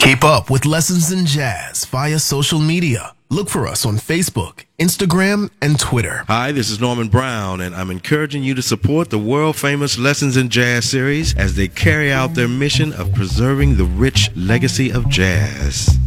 Keep up with Lessons in Jazz via social media. Look for us on Facebook, Instagram, and Twitter. Hi, this is Norman Brown, and I'm encouraging you to support the world-famous Lessons in Jazz series as they carry out their mission of preserving the rich legacy of jazz.